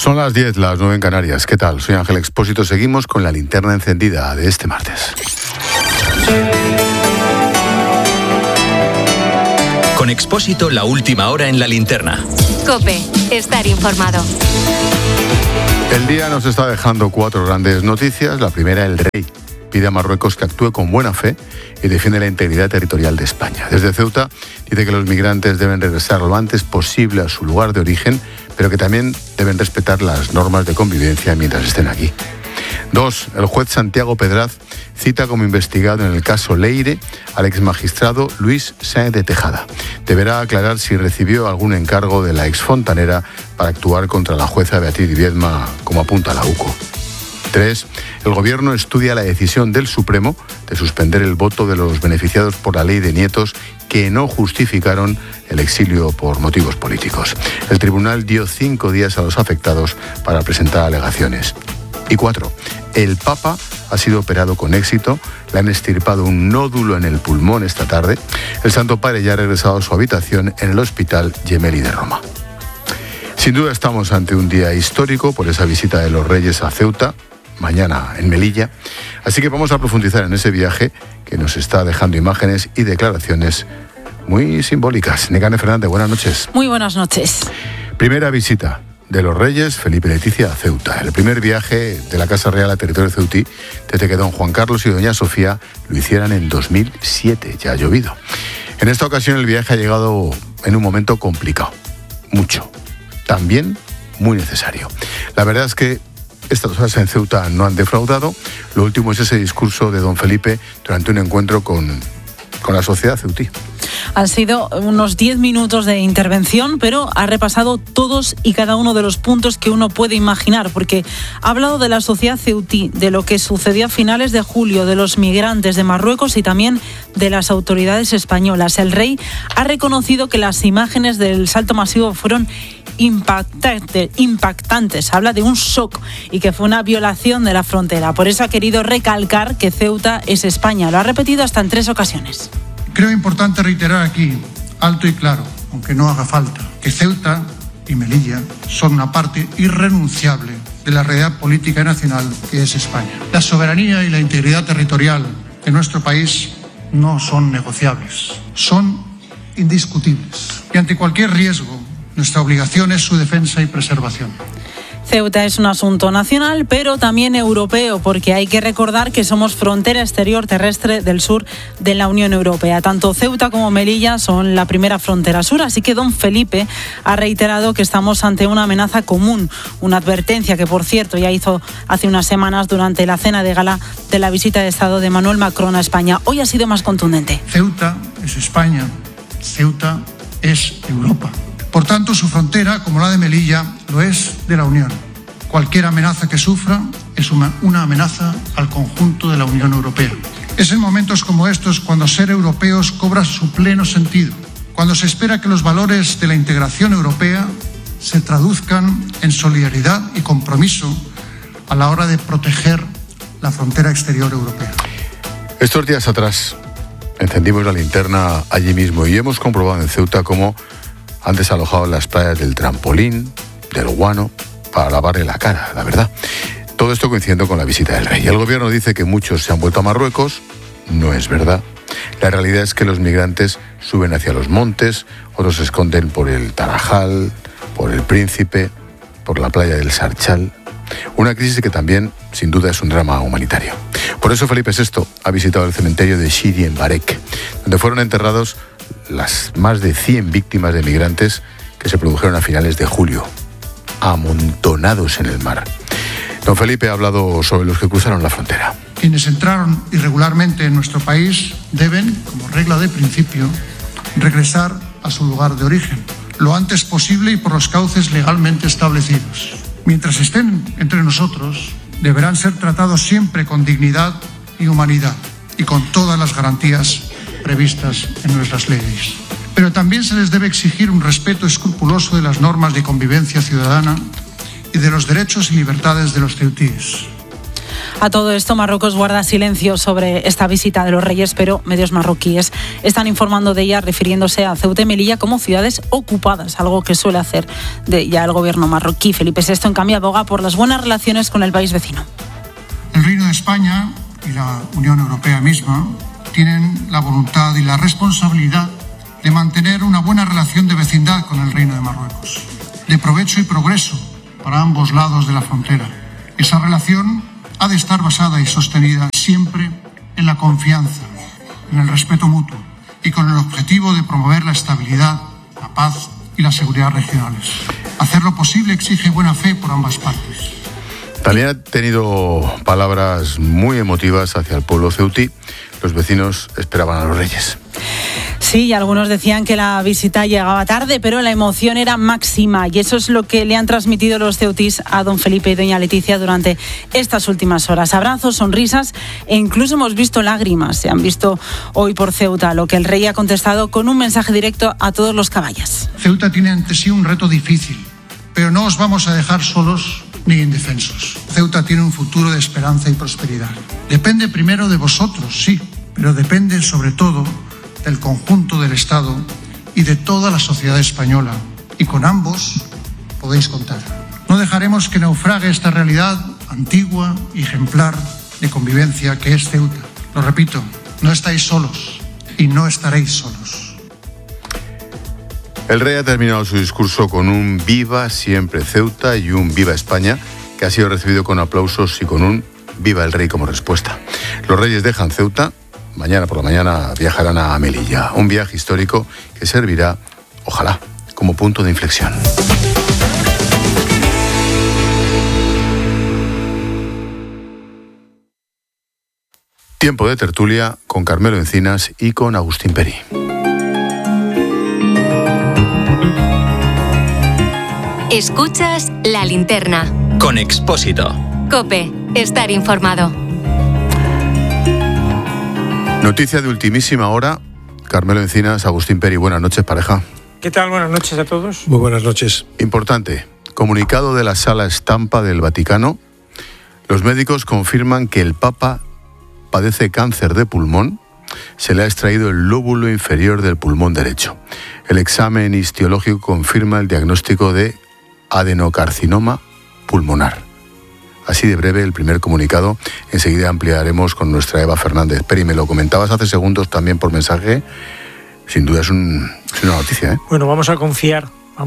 Son las 10, las 9 en Canarias. ¿Qué tal? Soy Ángel Expósito. Seguimos con la linterna encendida de este martes. Con Expósito, la última hora en la linterna. COPE, estar informado. El día nos está dejando 4 grandes noticias. La primera, el rey pide a Marruecos que actúe con buena fe y defiende la integridad territorial de España. Desde Ceuta dice que los migrantes deben regresar lo antes posible a su lugar de origen, pero que también deben respetar las normas de convivencia mientras estén aquí. 2. El juez Santiago Pedraz cita como investigado en el caso Leire al exmagistrado Luis Sáenz de Tejada. Deberá aclarar si recibió algún encargo de la exfontanera para actuar contra la jueza Beatriz Viedma, como apunta la UCO. 3. El Gobierno estudia la decisión del Supremo de suspender el voto de los beneficiados por la ley de nietos que no justificaron el exilio por motivos políticos. El tribunal dio 5 días a los afectados para presentar alegaciones. Y 4. El Papa ha sido operado con éxito, le han extirpado un nódulo en el pulmón esta tarde. El Santo Padre ya ha regresado a su habitación en el Hospital Gemelli de Roma. Sin duda estamos ante un día histórico por esa visita de los Reyes a Ceuta, mañana en Melilla. Así que vamos a profundizar en ese viaje que nos está dejando imágenes y declaraciones muy simbólicas. Nekane Fernández, buenas noches. Muy buenas noches. Primera visita de los Reyes Felipe y Leticia a Ceuta. El primer viaje de la Casa Real a territorio ceutí desde que don Juan Carlos y doña Sofía lo hicieran en 2007. Ya ha llovido. En esta ocasión el viaje ha llegado en un momento complicado. Mucho. También muy necesario. La verdad es que estas horas en Ceuta no han defraudado. Lo último es ese discurso de don Felipe durante un encuentro con la sociedad ceutí. Han sido unos 10 minutos de intervención, pero ha repasado todos y cada uno de los puntos que uno puede imaginar, porque ha hablado de la sociedad ceutí, de lo que sucedió a finales de julio, de los migrantes de Marruecos y también de las autoridades españolas. El rey ha reconocido que las imágenes del salto masivo fueron impactantes. Habla de un shock y que fue una violación de la frontera. Por eso ha querido recalcar que Ceuta es España. Lo ha repetido hasta en 3 ocasiones. Creo importante reiterar aquí, alto y claro, aunque no haga falta, que Ceuta y Melilla son una parte irrenunciable de la realidad política y nacional que es España. La soberanía y la integridad territorial de nuestro país no son negociables, son indiscutibles. Y ante cualquier riesgo, nuestra obligación es su defensa y preservación. Ceuta es un asunto nacional, pero también europeo, porque hay que recordar que somos frontera exterior terrestre del sur de la Unión Europea. Tanto Ceuta como Melilla son la primera frontera sur, así que don Felipe ha reiterado que estamos ante una amenaza común, una advertencia que, por cierto, ya hizo hace unas semanas durante la cena de gala de la visita de Estado de Emmanuel Macron a España. Hoy ha sido más contundente. Ceuta es España, Ceuta es Europa. Por tanto, su frontera, como la de Melilla, lo es de la Unión. Cualquier amenaza que sufra es una amenaza al conjunto de la Unión Europea. Es en momentos como estos cuando ser europeos cobra su pleno sentido, cuando se espera que los valores de la integración europea se traduzcan en solidaridad y compromiso a la hora de proteger la frontera exterior europea. Estos días atrás encendimos la linterna allí mismo y hemos comprobado en Ceuta cómo han desalojado las playas del Trampolín, del Guano, para lavarle la cara, la verdad. Todo esto coincidiendo con la visita del rey. El gobierno dice que muchos se han vuelto a Marruecos. No es verdad. La realidad es que los migrantes suben hacia los montes, otros se esconden por el Tarajal, por el Príncipe, por la playa del Sarchal. Una crisis que también, sin duda, es un drama humanitario. Por eso Felipe VI ha visitado el cementerio de Sidi en Barek, donde fueron enterrados las más de 100 víctimas de migrantes que se produjeron a finales de julio, amontonados en el mar. Don Felipe ha hablado sobre los que cruzaron la frontera. Quienes entraron irregularmente en nuestro país deben, como regla de principio, regresar a su lugar de origen, lo antes posible y por los cauces legalmente establecidos. Mientras estén entre nosotros, deberán ser tratados siempre con dignidad y humanidad y con todas las garantías previstas en nuestras leyes. Pero también se les debe exigir un respeto escrupuloso de las normas de convivencia ciudadana y de los derechos y libertades de los ceutíes. A todo esto, Marruecos guarda silencio sobre esta visita de los reyes, pero medios marroquíes están informando de ella, refiriéndose a Ceuta y Melilla como ciudades ocupadas, algo que suele hacer ya el gobierno marroquí. Felipe VI, en cambio, aboga por las buenas relaciones con el país vecino. El Reino de España y la Unión Europea misma tienen la voluntad y la responsabilidad de mantener una buena relación de vecindad con el Reino de Marruecos, de provecho y progreso para ambos lados de la frontera. Esa relación ha de estar basada y sostenida siempre en la confianza, en el respeto mutuo y con el objetivo de promover la estabilidad, la paz y la seguridad regionales. Hacerlo posible exige buena fe por ambas partes. También ha tenido palabras muy emotivas hacia el pueblo ceutí. Los vecinos esperaban a los reyes. Sí, y algunos decían que la visita llegaba tarde, pero la emoción era máxima, y eso es lo que le han transmitido los ceutís a don Felipe y doña Leticia durante estas últimas horas. Abrazos, sonrisas e incluso hemos visto lágrimas. Se han visto hoy por Ceuta, lo que el rey ha contestado con un mensaje directo a todos los caballas. Ceuta tiene ante sí un reto difícil, pero no os vamos a dejar solos ni indefensos. Ceuta tiene un futuro de esperanza y prosperidad. Depende primero de vosotros, sí, pero depende sobre todo del conjunto del Estado y de toda la sociedad española. Y con ambos podéis contar. No dejaremos que naufrague esta realidad antigua y ejemplar de convivencia que es Ceuta. Lo repito, no estáis solos y no estaréis solos. El rey ha terminado su discurso con un viva siempre Ceuta y un viva España, que ha sido recibido con aplausos y con un viva el rey como respuesta. Los reyes dejan Ceuta. Mañana por la mañana viajarán a Melilla, un viaje histórico que servirá, ojalá, como punto de inflexión. Tiempo de tertulia con Carmelo Encinas y con Agustín Perí. Escuchas La Linterna. Con Expósito. COPE. Estar informado. Noticia de ultimísima hora. Carmelo Encinas, Agustín Perí, buenas noches, pareja. ¿Qué tal? Buenas noches a todos. Muy buenas noches. Importante, comunicado de la Sala Estampa del Vaticano. Los médicos confirman que el Papa padece cáncer de pulmón. Se le ha extraído el lóbulo inferior del pulmón derecho. El examen histológico confirma el diagnóstico de adenocarcinoma pulmonar. Así de breve el primer comunicado. Enseguida ampliaremos con nuestra Eva Fernández. Peri, me lo comentabas hace segundos también por mensaje. Sin duda es una noticia, ¿eh? Bueno, vamos a confiar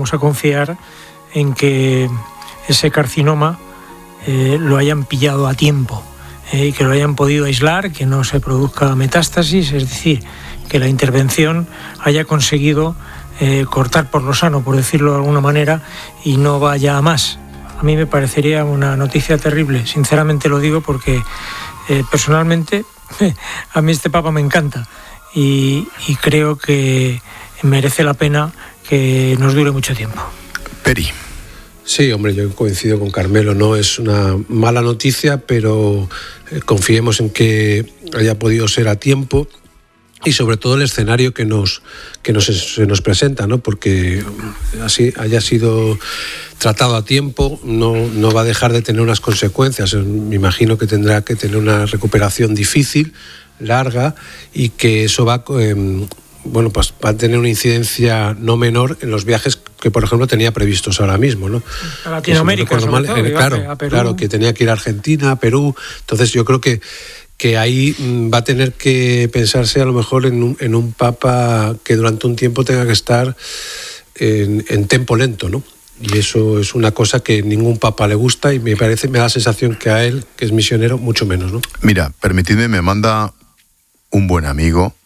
en que ese carcinoma lo hayan pillado a tiempo, y que lo hayan podido aislar, que no se produzca metástasis, es decir, que la intervención haya conseguido cortar por lo sano, por decirlo de alguna manera, y no vaya a más. A mí me parecería una noticia terrible, sinceramente lo digo, porque personalmente a mí este Papa me encanta y creo que merece la pena que nos dure mucho tiempo. Peri. Sí, hombre, yo coincido con Carmelo, no es una mala noticia, pero confiemos en que haya podido ser a tiempo. Y sobre todo el escenario que se nos presenta, ¿no? Porque así haya sido tratado a tiempo, no va a dejar de tener unas consecuencias. Me imagino que tendrá que tener una recuperación difícil, larga, y que eso va a tener una incidencia no menor en los viajes que, por ejemplo, tenía previstos ahora mismo, ¿no? A Latinoamérica, si no mal, a Perú. Claro, que tenía que ir a Argentina, a Perú. Entonces yo creo que ahí va a tener que pensarse a lo mejor en un papa que durante un tiempo tenga que estar en tempo lento, ¿no? Y eso es una cosa que ningún papa le gusta y me da la sensación que a él, que es misionero, mucho menos, ¿no? Mira, permitidme, me manda un buen amigo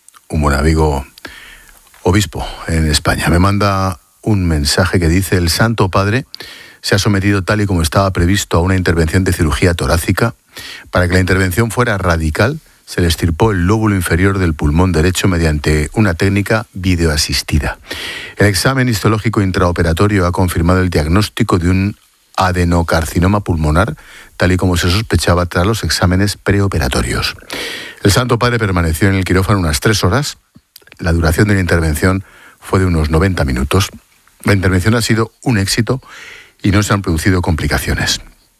obispo en España, me manda un mensaje que dice: el Santo Padre se ha sometido tal y como estaba previsto a una intervención de cirugía torácica. Para que la intervención fuera radical, se le extirpó el lóbulo inferior del pulmón derecho mediante una técnica videoasistida. El examen histológico intraoperatorio ha confirmado el diagnóstico de un adenocarcinoma pulmonar, tal y como se sospechaba tras los exámenes preoperatorios. El Santo Padre permaneció en el quirófano unas 3 horas. La duración de la intervención fue de unos 90 minutos. La intervención ha sido un éxito y no se han producido complicaciones.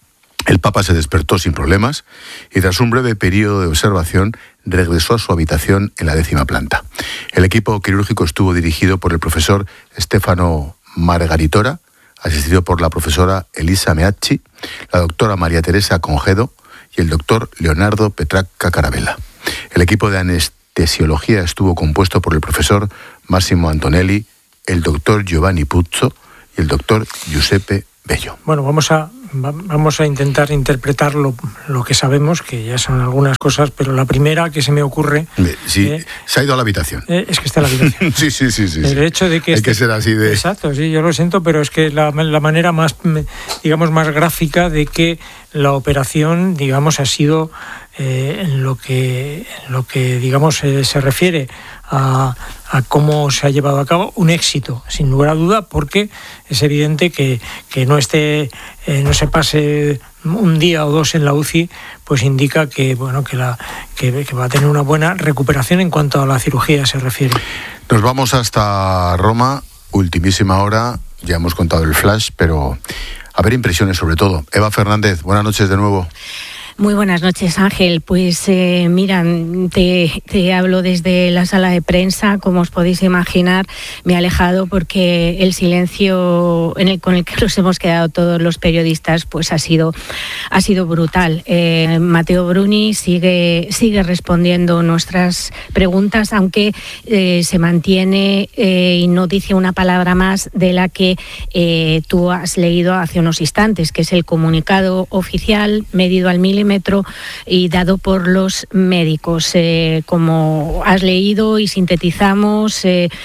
El Papa se despertó sin problemas y tras un breve periodo de observación regresó a su habitación en la 10ª planta. El equipo quirúrgico estuvo dirigido por el profesor Stefano Margaritora, asistido por la profesora Elisa Meacci, la doctora María Teresa Congedo y el doctor Leonardo Petracca Carabella. El equipo de anestesiología estuvo compuesto por el profesor Massimo Antonelli, el doctor Giovanni Puzzo y el doctor Giuseppe Bello. Bueno, vamos a intentar interpretar lo que sabemos, que ya son algunas cosas, pero la primera que se me ocurre... Sí, se ha ido a la habitación. Es que está en la habitación. Sí. El hecho de que... Hay que ser así de... Exacto, sí, yo lo siento, pero es que la manera más, digamos, más gráfica de que la operación, digamos, ha sido en lo que digamos, se refiere a cómo se ha llevado a cabo, un éxito, sin lugar a duda, porque es evidente que no se pase un día o dos en la UCI, pues indica que va a tener una buena recuperación en cuanto a la cirugía se refiere. Nos vamos hasta Roma, ultimísima hora, ya hemos contado el flash, pero a ver impresiones sobre todo. Eva Fernández, buenas noches de nuevo. Muy buenas noches, Ángel. Pues mira, te hablo desde la sala de prensa. Como os podéis imaginar, me he alejado porque el silencio con el que nos hemos quedado todos los periodistas pues ha sido brutal. Matteo Bruni sigue respondiendo nuestras preguntas, aunque se mantiene y no dice una palabra más de la que tú has leído hace unos instantes, que es el comunicado oficial medido al milímetro y dado por los médicos. Como has leído y sintetizamos,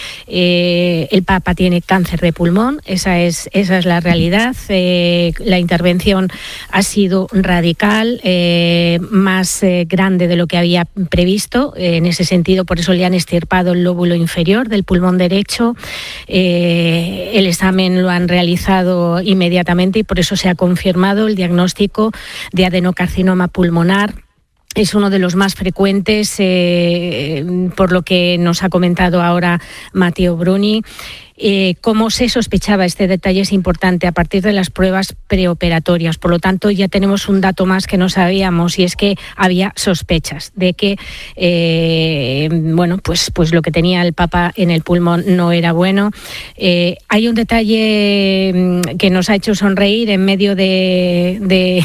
el Papa tiene cáncer de pulmón, esa es la realidad. La intervención ha sido radical, más grande de lo que había previsto. En ese sentido, por eso le han extirpado el lóbulo inferior del pulmón derecho. El examen lo han realizado inmediatamente y por eso se ha confirmado el diagnóstico de adenocarcinoma pulmonar. Es uno de los más frecuentes, por lo que nos ha comentado ahora Matteo Bruni. Como se sospechaba, este detalle es importante, a partir de las pruebas preoperatorias. Por lo tanto, ya tenemos un dato más que no sabíamos, y es que había sospechas de que pues lo que tenía el Papa en el pulmón no era bueno. Hay un detalle que nos ha hecho sonreír en medio de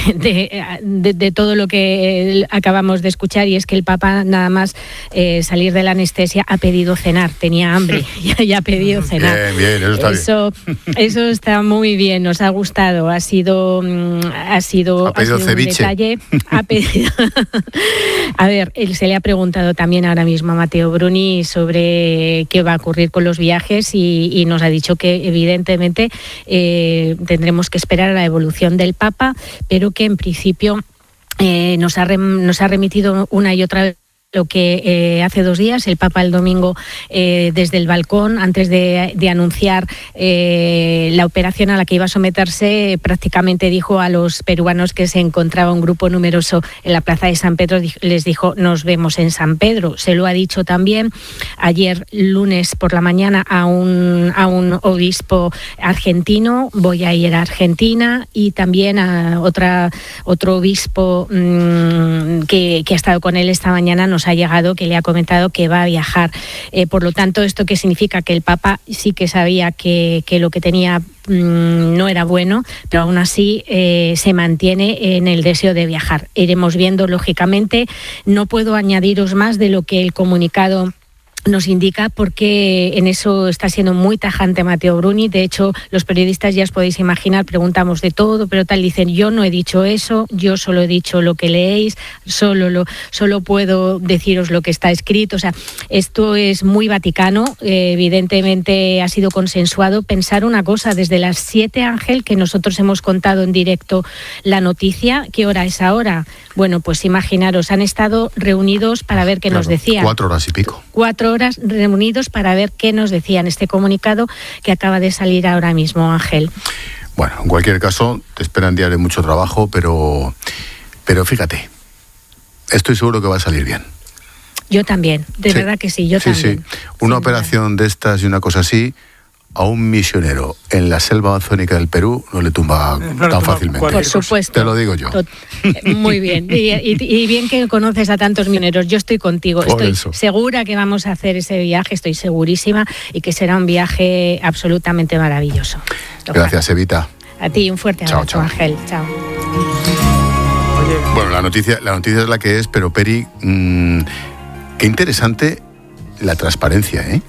todo lo que acabamos de escuchar, y es que el Papa, nada más salir de la anestesia, ha pedido cenar. Tenía hambre y ha pedido cenar. Bien, eso está bien. Eso está muy bien, nos ha gustado. Ha sido un detalle. Ha pedido. A ver, se le ha preguntado también ahora mismo a Matteo Bruni sobre qué va a ocurrir con los viajes y nos ha dicho que evidentemente tendremos que esperar a la evolución del Papa, pero que en principio nos ha remitido una y otra vez lo que hace 2 días el Papa el domingo desde el balcón, antes de anunciar la operación a la que iba a someterse, prácticamente dijo a los peruanos que se encontraba un grupo numeroso en la plaza de San Pedro, les dijo: nos vemos en San Pedro. Se lo ha dicho también ayer lunes por la mañana a un obispo argentino: voy a ir a Argentina, y también a otro obispo que ha estado con él esta mañana nos ha llegado, que le ha comentado que va a viajar. Por lo tanto, ¿esto qué significa? Que el Papa sí que sabía que lo que tenía no era bueno, pero aún así se mantiene en el deseo de viajar. Iremos viendo, lógicamente. No puedo añadiros más de lo que el comunicado nos indica, porque en eso está siendo muy tajante Matteo Bruni. De hecho, los periodistas, ya os podéis imaginar, preguntamos de todo, pero tal, dicen: yo no he dicho eso, yo solo he dicho lo que leéis, solo puedo deciros lo que está escrito. O sea, esto es muy vaticano. Evidentemente ha sido consensuado. Pensar una cosa: desde las 7, Ángel, que nosotros hemos contado en directo la noticia, ¿qué hora es ahora? Bueno, pues imaginaros, han estado reunidos para ver qué nos decían. 4 horas y pico. 4 horas reunidos para ver qué nos decían. Este comunicado que acaba de salir ahora mismo, Ángel. Bueno, en cualquier caso, te esperan días de mucho trabajo, pero fíjate, estoy seguro que va a salir bien. Yo también, de verdad que sí, yo también. Sí. Una operación de estas y una cosa así, a un misionero en la selva amazónica del Perú no le tumba tan fácilmente. Por supuesto. Te lo digo yo. Muy bien. Y bien que conoces a tantos misioneros. Yo estoy contigo. Estoy segura que vamos a hacer ese viaje, estoy segurísima, y que será un viaje absolutamente maravilloso. Gracias, Evita. A ti un fuerte abrazo, Ángel. Chao. Bueno, la noticia es la que es, pero Peri, qué interesante la transparencia, ¿eh?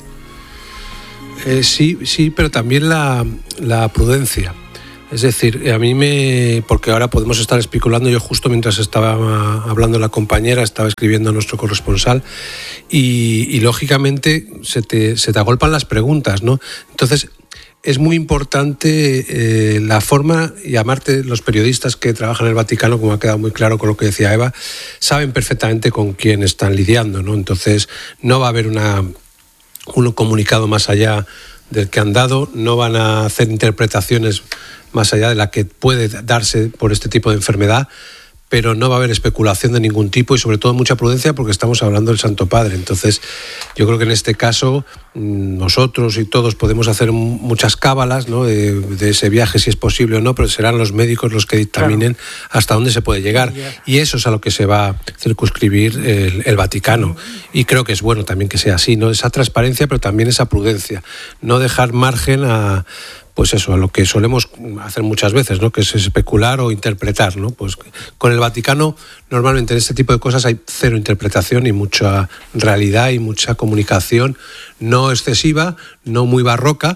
Sí, pero también la prudencia. Es decir, porque ahora podemos estar especulando, yo justo mientras estaba hablando la compañera, estaba escribiendo a nuestro corresponsal y lógicamente se te agolpan las preguntas, ¿no? Entonces, es muy importante la forma, y aparte los periodistas que trabajan en el Vaticano, como ha quedado muy claro con lo que decía Eva, saben perfectamente con quién están lidiando, ¿no? Entonces no va a haber un comunicado más allá del que han dado, no van a hacer interpretaciones más allá de la que puede darse por este tipo de enfermedad, pero no va a haber especulación de ningún tipo y sobre todo mucha prudencia porque estamos hablando del Santo Padre. Entonces yo creo que en este caso nosotros y todos podemos hacer muchas cábalas, ¿no? de ese viaje, si es posible o no, pero serán los médicos los que dictaminen hasta dónde se puede llegar. Y eso es a lo que se va a circunscribir el Vaticano. Y creo que es bueno también que sea así, ¿no? Esa transparencia, pero también esa prudencia. No dejar margen a lo que solemos hacer muchas veces, ¿no? Que es especular o interpretar, ¿no? Pues con el Vaticano normalmente en este tipo de cosas hay cero interpretación y mucha realidad y mucha comunicación no excesiva, no muy barroca,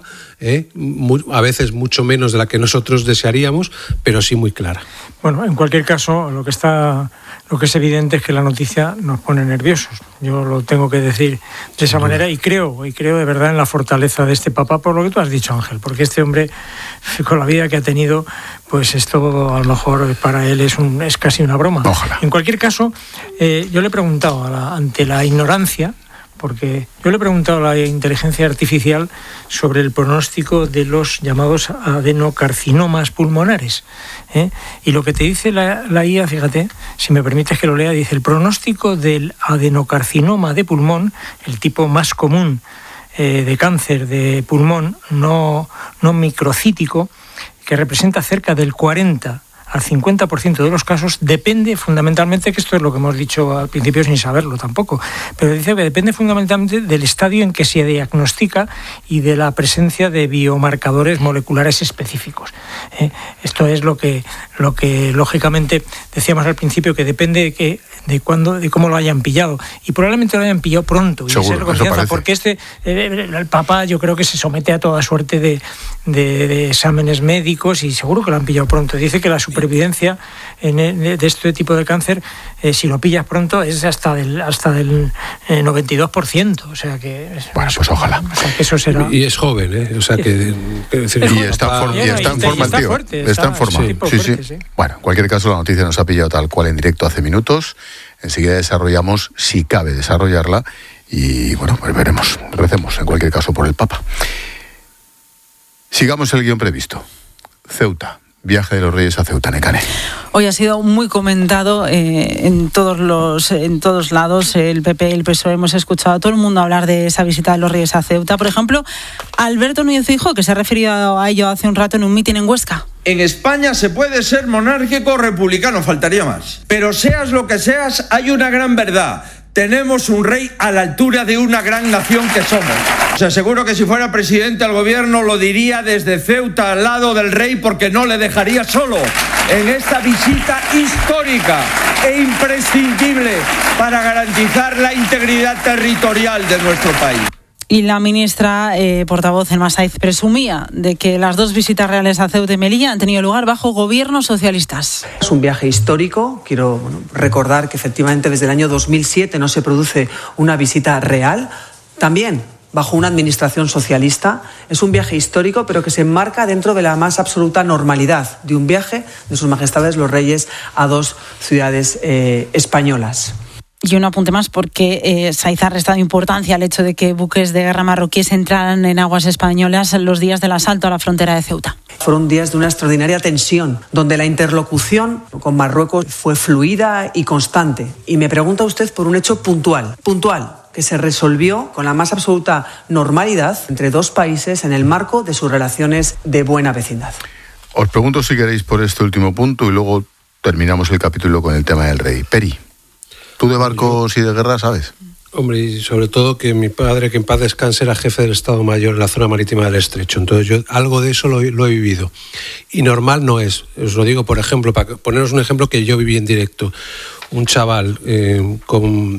a veces mucho menos de la que nosotros desearíamos, pero sí muy clara. Bueno, en cualquier caso, lo que es evidente es que la noticia nos pone nerviosos. Yo lo tengo que decir de esa manera y creo de verdad en la fortaleza de este Papa, por lo que tú has dicho, Ángel, porque este hombre, con la vida que ha tenido, pues esto a lo mejor para él es casi una broma. Ojalá. En cualquier caso, yo le he preguntado ante la ignorancia, porque yo le he preguntado a la inteligencia artificial sobre el pronóstico de los llamados adenocarcinomas pulmonares. Y lo que te dice la IA, fíjate, si me permites que lo lea, dice: el pronóstico del adenocarcinoma de pulmón, el tipo más común de cáncer de pulmón no microcítico, que representa cerca del 40 al 50% de los casos, depende fundamentalmente, que esto es lo que hemos dicho al principio sin saberlo tampoco, pero dice que depende fundamentalmente del estadio en que se diagnostica y de la presencia de biomarcadores moleculares específicos. Esto es lo que lógicamente decíamos al principio, que depende de cuándo, de cómo lo hayan pillado, y probablemente lo hayan pillado pronto. Seguro, y confianza, porque el Papa yo creo que se somete a toda suerte de exámenes médicos y seguro que lo han pillado pronto. Dice que la supervivencia de este tipo de cáncer, si lo pillas pronto, es hasta del 92%, o sea que... Bueno, pues ojalá. O sea que eso será... Y es joven, o sea que... Y está en forma, tío. Está en forma. Sí. Bueno, en cualquier caso, la noticia nos ha pillado tal cual en directo hace minutos. Enseguida desarrollamos, si cabe desarrollarla, y bueno, pues veremos. Recemos, en cualquier caso, por el Papa. Sigamos el guión previsto. Ceuta. Viaje de los Reyes a Ceuta, Nekane. Hoy ha sido muy comentado en todos lados. El PP, el PSOE, hemos escuchado a todo el mundo hablar de esa visita de los Reyes a Ceuta. Por ejemplo, Alberto Núñez Feijóo, que se ha referido a ello hace un rato en un mitin en Huesca. En España se puede ser monárquico o republicano, faltaría más. Pero seas lo que seas, hay una gran verdad. Tenemos un rey a la altura de una gran nación que somos. Os aseguro que si fuera presidente del gobierno lo diría desde Ceuta al lado del rey, porque no le dejaría solo en esta visita histórica e imprescindible para garantizar la integridad territorial de nuestro país. Y la ministra portavoz Elma Sáiz presumía de que las dos visitas reales a Ceuta y Melilla han tenido lugar bajo gobiernos socialistas. Es un viaje histórico. Quiero recordar que efectivamente desde el año 2007 no se produce una visita real. También bajo una administración socialista. Es un viaje histórico, pero que se enmarca dentro de la más absoluta normalidad de un viaje de sus majestades los reyes a dos ciudades españolas. Y un apunte más, porque Sáiz ha restado importancia al hecho de que buques de guerra marroquíes entraran en aguas españolas en los días del asalto a la frontera de Ceuta. Fueron días de una extraordinaria tensión, donde la interlocución con Marruecos fue fluida y constante. Y me pregunta usted por un hecho puntual. que se resolvió con la más absoluta normalidad entre dos países en el marco de sus relaciones de buena vecindad. Os pregunto si queréis por este último punto y luego terminamos el capítulo con el tema del rey. Peri, ¿tú de barcos y de guerra sabes? Hombre, y sobre todo que mi padre, que en paz descanse, era jefe del Estado Mayor en la zona marítima del Estrecho. Entonces yo algo de eso lo he vivido. Y normal no es. Os lo digo, por ejemplo, para poneros un ejemplo que yo viví en directo. Un chaval con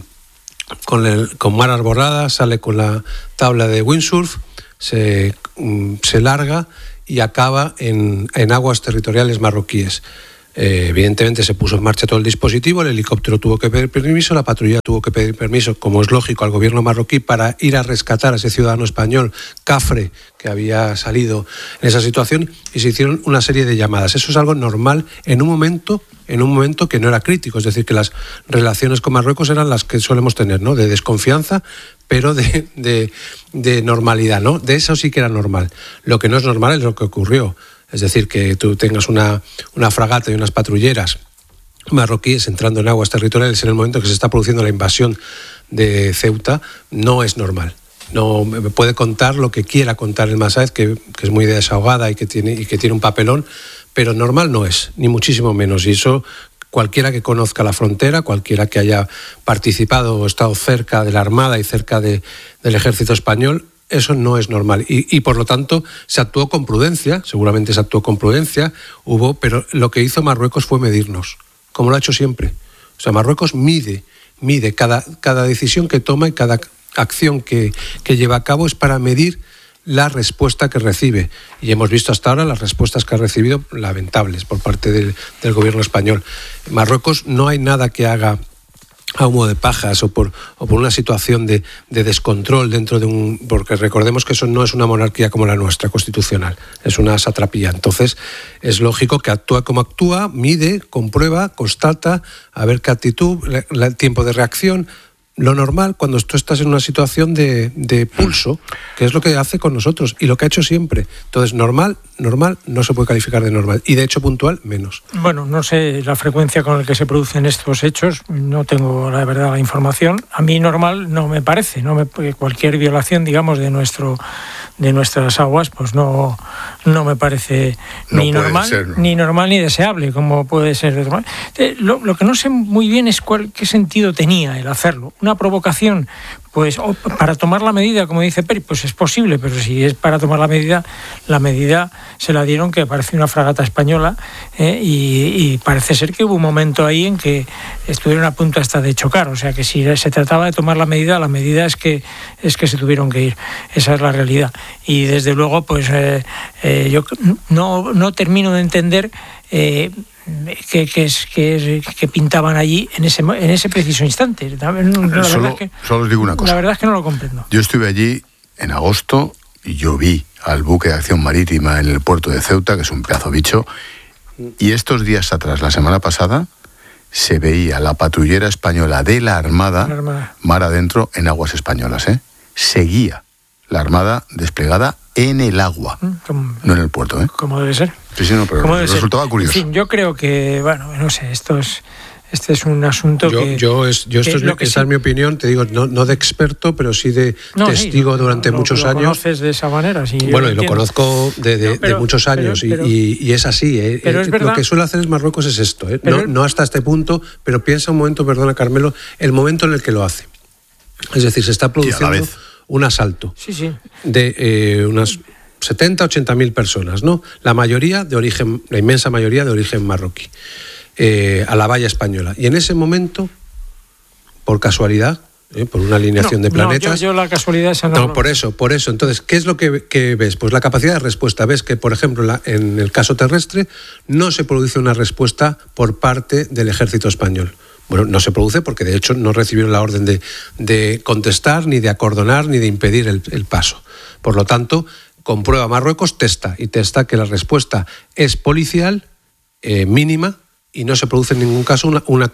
mar arborada sale con la tabla de windsurf, se larga y acaba en aguas territoriales marroquíes. Evidentemente se puso en marcha todo el dispositivo, el helicóptero tuvo que pedir permiso, la patrulla tuvo que pedir permiso, como es lógico, al gobierno marroquí para ir a rescatar a ese ciudadano español, cafre, que había salido en esa situación, y se hicieron una serie de llamadas. Eso es algo normal en un momento que no era crítico, es decir, que las relaciones con Marruecos eran las que solemos tener, ¿no? De desconfianza, pero de normalidad, ¿no? De eso sí que era normal. Lo que no es normal es lo que ocurrió. Es decir, que tú tengas una fragata y unas patrulleras marroquíes entrando en aguas territoriales en el momento que se está produciendo la invasión de Ceuta, no es normal. No me puede contar lo que quiera contar el Masáez, que es muy desahogada y que tiene un papelón, pero normal no es, ni muchísimo menos. Y eso cualquiera que conozca la frontera, cualquiera que haya participado o estado cerca de la Armada y cerca del Ejército Español, eso no es normal y por lo tanto se actuó con prudencia, seguramente se actuó con prudencia, pero lo que hizo Marruecos fue medirnos, como lo ha hecho siempre. O sea, Marruecos mide cada decisión que toma y cada acción que lleva a cabo es para medir la respuesta que recibe. Y hemos visto hasta ahora las respuestas que ha recibido lamentables por parte del gobierno español. Marruecos no hay nada que haga a humo de pajas o por una situación de descontrol dentro de porque recordemos que eso no es una monarquía como la nuestra, constitucional, es una satrapía. Entonces es lógico que actúa como actúa, mide, comprueba, constata, a ver qué actitud, el tiempo de reacción. Lo normal cuando tú estás en una situación de pulso, que es lo que hace con nosotros y lo que ha hecho siempre. Entonces, normal no se puede calificar de normal y de hecho puntual menos. Bueno, no sé la frecuencia con la que se producen estos hechos, no tengo la verdad la información. A mí normal no me parece, cualquier violación, digamos, de nuestras aguas, pues no me parece ni normal ni deseable, como puede ser. Lo que no sé muy bien es qué sentido tenía el hacerlo. Una provocación, pues para tomar la medida, como dice Peri, pues es posible, pero si es para tomar la medida se la dieron, que parece una fragata española, y parece ser que hubo un momento ahí en que estuvieron a punto hasta de chocar, o sea que si se trataba de tomar la medida es que se tuvieron que ir, esa es la realidad. Y desde luego, pues yo no termino de entender que pintaban allí en ese preciso instante. Solo os digo una cosa. La verdad es que no lo comprendo. Yo estuve allí en agosto y yo vi al buque de acción marítima en el puerto de Ceuta, que es un pedazo bicho, y estos días atrás, la semana pasada, se veía la patrullera española de la Armada mar adentro en aguas españolas. Seguía la Armada desplegada en el agua, no en el puerto. Como debe ser. Sí, no, pero resultaba curioso. En fin, yo creo que, no sé, este es un asunto esa es mi opinión, te digo, no de experto, pero sí de testigo durante muchos años. ¿Lo conoces de esa manera? Sí, bueno, y lo conozco de muchos años, y es así. Pero es verdad, lo que suele hacer Marruecos es esto, no hasta este punto, pero piensa un momento, perdona Carmelo, el momento en el que lo hace. Es decir, se está produciendo un asalto de unas 70, 80.000 personas, ¿no? La inmensa mayoría de origen marroquí, a la valla española. Y en ese momento, por casualidad, por una alineación de planetas... yo la casualidad esa no... No, por eso. Entonces, ¿qué es lo que ves? Pues la capacidad de respuesta. Ves que, por ejemplo, en el caso terrestre, no se produce una respuesta por parte del ejército español. Bueno, no se produce porque de hecho no recibieron la orden de contestar, ni de acordonar, ni de impedir el paso. Por lo tanto, comprueba Marruecos, testa que la respuesta es policial, mínima, y no se produce en ningún caso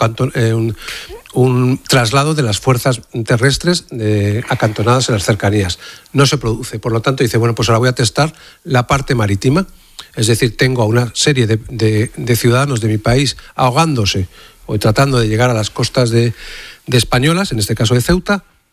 un traslado de las fuerzas terrestres acantonadas en las cercanías. No se produce. Por lo tanto, dice, bueno, pues ahora voy a testar la parte marítima. Es decir, tengo a una serie de ciudadanos de mi país ahogándose o tratando de llegar a las costas de españolas, en este caso de Ceuta.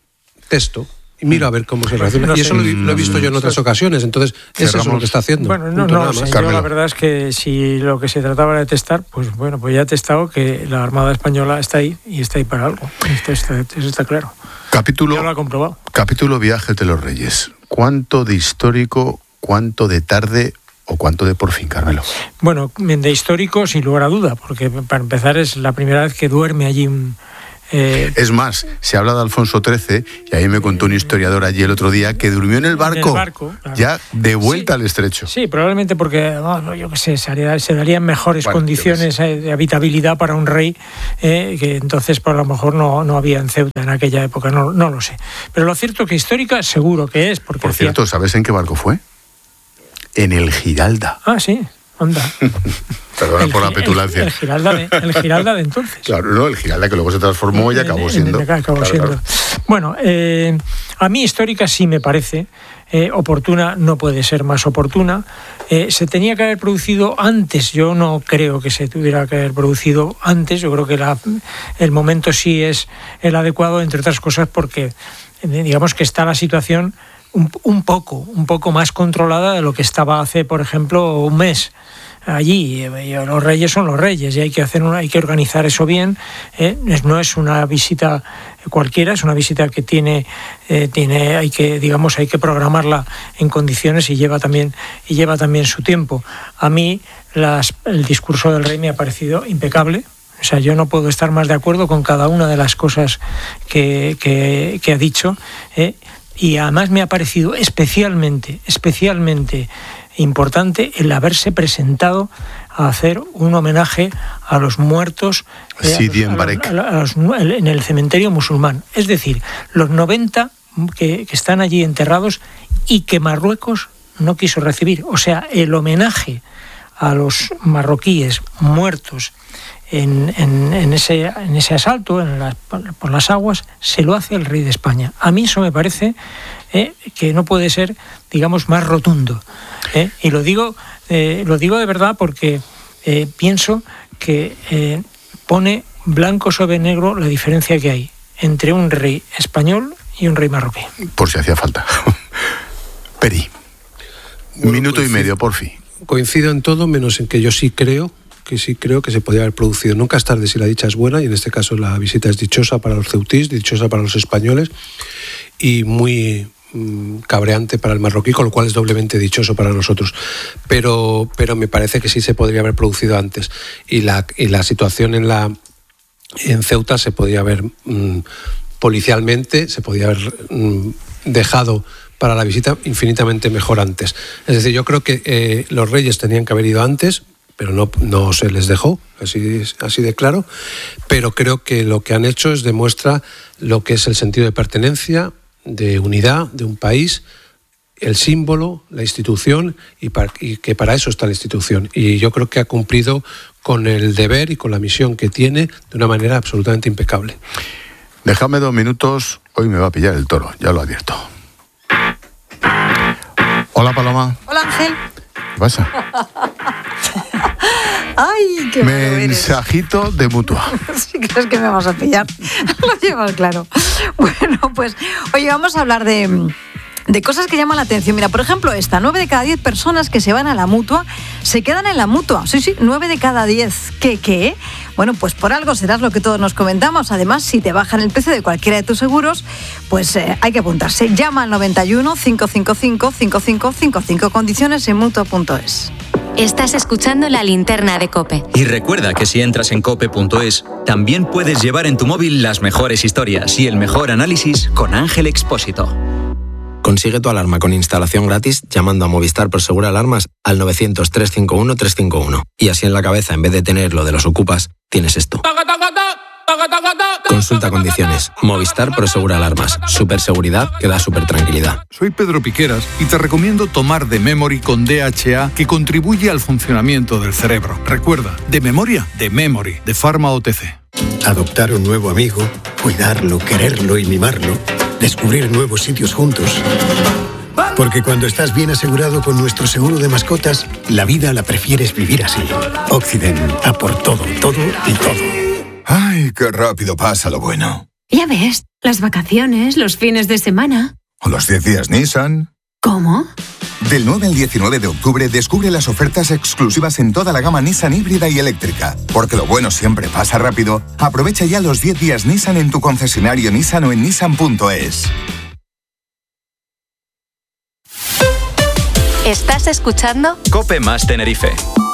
texto y miro a ver cómo se reacciona. No, y eso lo he visto yo en otras ocasiones, entonces eso es lo que está haciendo. Bueno, no sé. Yo la verdad es que si lo que se trataba era de testar, pues bueno, pues ya he testado que la Armada Española está ahí y está ahí para algo. Eso está claro. Capítulo, ya lo ha comprobado. Capítulo Viajes de los Reyes. ¿Cuánto de histórico, cuánto de tarde o cuánto de por fin, Carmelo? Bueno, de histórico sin lugar a duda, porque para empezar es la primera vez que duerme allí Es más, se habla de Alfonso XIII y ahí me contó un historiador allí el otro día que durmió en el barco claro. Ya de vuelta al estrecho. Sí, probablemente porque, yo qué sé, se darían mejores condiciones de habitabilidad para un rey, que entonces por lo mejor no había en Ceuta en aquella época, no lo sé. Pero lo cierto que histórica seguro que es. Porque por cierto, ¿sabes en qué barco fue? En el Giralda. Ah, sí. Anda. Perdona por la petulancia. El Giralda de entonces. Claro, no, el Giralda que luego se transformó y acabó siendo. Claro. Bueno, a mí histórica sí me parece, oportuna no puede ser más oportuna. Se tenía que haber producido antes, yo no creo que se tuviera que haber producido antes, yo creo que el momento sí es el adecuado, entre otras cosas porque digamos que está la situación un poco más controlada de lo que estaba hace, por ejemplo, un mes. Allí los reyes son los reyes y hay que organizar eso bien. No es una visita cualquiera, es una visita que hay que programarla en condiciones y lleva también su tiempo. A mí el discurso del rey me ha parecido impecable. O sea, yo no puedo estar más de acuerdo con cada una de las cosas que ha dicho. Y además me ha parecido especialmente importante el haberse presentado a hacer un homenaje a los muertos en el cementerio musulmán. Es decir, los 90 que están allí enterrados y que Marruecos no quiso recibir. O sea, el homenaje a los marroquíes muertos en ese asalto por las aguas se lo hace el rey de España. A mí eso me parece que no puede ser, digamos, más rotundo. Y lo digo de verdad porque pienso que pone blanco sobre negro la diferencia que hay entre un rey español y un rey marroquí. Por si hacía falta. Peri, minuto y medio, por fin. Coincido en todo, menos en que yo sí creo que se podría haber producido. Nunca es tarde si la dicha es buena, y en este caso la visita es dichosa para los ceutís, dichosa para los españoles y muy cabreante para el marroquí, con lo cual es doblemente dichoso para nosotros. Pero me parece que sí se podría haber producido antes. Y la situación en Ceuta se podía haber policialmente, se podía haber dejado para la visita infinitamente mejor antes. Es decir, yo creo que los reyes tenían que haber ido antes, pero no se les dejó, así de claro. Pero creo que lo que han hecho demuestra lo que es el sentido de pertenencia, de unidad de un país, el símbolo, la institución, y que para eso está la institución. Y yo creo que ha cumplido con el deber y con la misión que tiene de una manera absolutamente impecable. Déjame 2 minutos, hoy me va a pillar el toro, ya lo advierto. Hola, Paloma. Hola, Ángel. ¿Qué pasa? Ay, qué malo eres. Mensajito de Mutua. Si crees que me vas a pillar, lo llevas claro. Bueno, pues oye, vamos a hablar de cosas que llaman la atención. Mira, por ejemplo, 9 de cada 10 personas que se van a la Mutua se quedan en la Mutua. Sí, 9 de cada 10. ¿Qué? Bueno, pues por algo serás lo que todos nos comentamos. Además, si te bajan el precio de cualquiera de tus seguros, pues hay que apuntarse. Llama al 91 555 5555. Condiciones en Mutua.es. Estás escuchando La Linterna de COPE. Y recuerda que si entras en cope.es, también puedes llevar en tu móvil las mejores historias y el mejor análisis con Ángel Expósito. Consigue tu alarma con instalación gratis llamando a Movistar Prosegur Alarmas al 900-351-351. Y así en la cabeza, en vez de tener lo de los ocupas, tienes esto. Consulta condiciones. Movistar Prosegur Alarmas. Superseguridad que da super tranquilidad. Soy Pedro Piqueras y te recomiendo tomar The Memory con DHA, que contribuye al funcionamiento del cerebro. Recuerda, de memoria, The Memory, de Pharma OTC. Adoptar un nuevo amigo, cuidarlo, quererlo y mimarlo. Descubrir nuevos sitios juntos. Porque cuando estás bien asegurado con nuestro seguro de mascotas, la vida la prefieres vivir así. Occident, a por todo, todo y todo. Ay, qué rápido pasa lo bueno. Ya ves, las vacaciones, los fines de semana. O los 10 días Nissan. ¿Cómo? Del 9 al 19 de octubre descubre las ofertas exclusivas en toda la gama Nissan híbrida y eléctrica. Porque lo bueno siempre pasa rápido. Aprovecha ya los 10 días Nissan en tu concesionario Nissan o en nissan.es. ¿Estás escuchando? COPE más Tenerife.